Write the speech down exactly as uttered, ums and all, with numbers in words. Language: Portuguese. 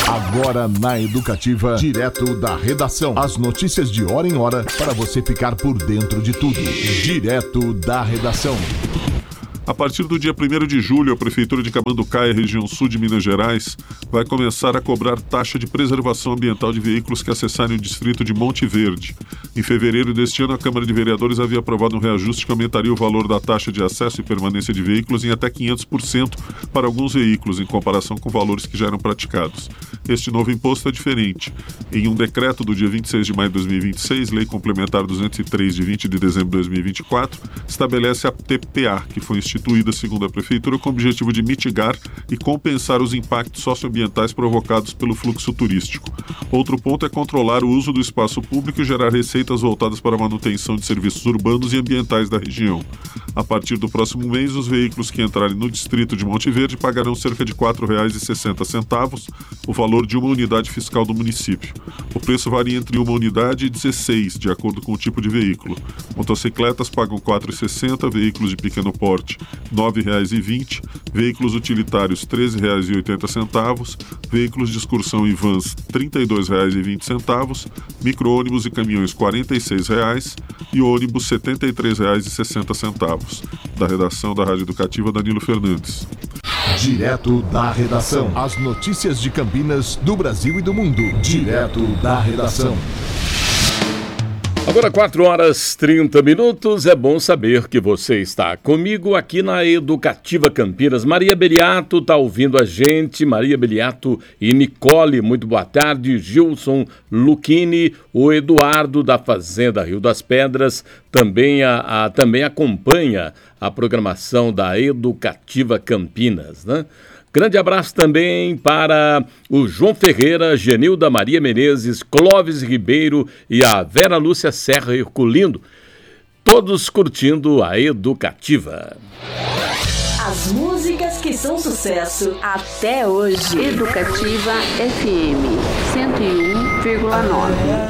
Agora na Educativa, direto da redação. As notícias de hora em hora para você ficar por dentro de tudo. Direto da redação. A partir do dia primeiro de julho, a Prefeitura de Camanducaia, região sul de Minas Gerais, vai começar a cobrar taxa de preservação ambiental de veículos que acessarem o distrito de Monte Verde. Em fevereiro deste ano, a Câmara de Vereadores havia aprovado um reajuste que aumentaria o valor da taxa de acesso e permanência de veículos em até quinhentos por cento para alguns veículos, em comparação com valores que já eram praticados. Este novo imposto é diferente. Em um decreto do dia vinte e seis de maio de dois mil e vinte e seis, Lei Complementar duzentos e três, de vinte de dezembro de dois mil e vinte e quatro, estabelece a T P A, que foi instituída instituída, segundo a Prefeitura, com o objetivo de mitigar e compensar os impactos socioambientais provocados pelo fluxo turístico. Outro ponto é controlar o uso do espaço público e gerar receitas voltadas para a manutenção de serviços urbanos e ambientais da região. A partir do próximo mês, os veículos que entrarem no distrito de Monte Verde pagarão cerca de quatro reais e sessenta centavos, o valor de uma unidade fiscal do município. O preço varia entre uma unidade e dezesseis, de acordo com o tipo de veículo. Motocicletas pagam quatro reais e sessenta centavos, veículos de pequeno porte nove reais e vinte centavos, veículos utilitários treze reais e oitenta centavos, veículos de excursão e vans trinta e dois reais e vinte centavos, micro-ônibus e caminhões quarenta e seis reais e ônibus setenta e três reais e sessenta centavos. Da redação da Rádio Educativa, Danilo Fernandes. Direto da redação. As notícias de Campinas, do Brasil e do mundo. Direto da redação. Agora quatro horas e trinta minutos, é bom saber que você está comigo aqui na Educativa Campinas. Maria Beliato está ouvindo a gente, Maria Beliato e Nicole, muito boa tarde. Gilson Luchini, o Eduardo da Fazenda Rio das Pedras, também, a, a, também acompanha a programação da Educativa Campinas, né? Grande abraço também para o João Ferreira, Genilda Maria Menezes, Clóvis Ribeiro e a Vera Lúcia Serra Herculino, todos curtindo a Educativa. As músicas que são sucesso até hoje. Educativa F M cento e um vírgula nove.